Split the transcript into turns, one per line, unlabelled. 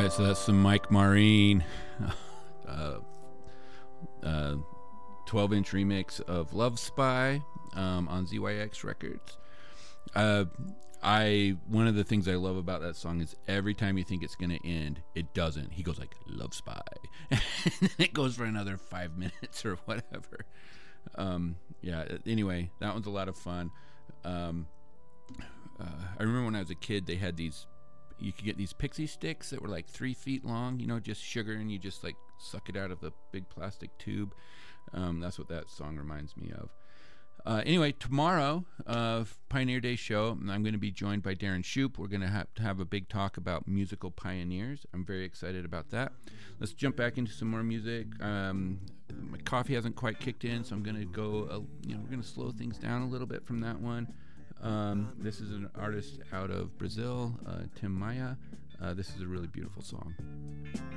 right, so that's some Mike Maureen, 12-inch remix of Love Spy on ZYX Records. One of the things I love about that song is every time you think it's going to end, it doesn't. He goes like, Love Spy. And it goes for another 5 minutes or whatever. Anyway, that one's a lot of fun. I remember when I was a kid, they had these, you could get these pixie sticks that were like 3 feet long, just sugar, and you just like suck it out of the big plastic tube. That's what that song reminds me of. Anyway, tomorrow, Pioneer Day show, I'm going to be joined by Darren Shoup. We're going to have a big talk about musical pioneers. I'm very excited about that. Let's jump back into some more music. My coffee hasn't quite kicked in, so I'm going to go, we're going to slow things down a little bit from that one. This is an artist out of Brazil, Tim Maia. This is a really beautiful song.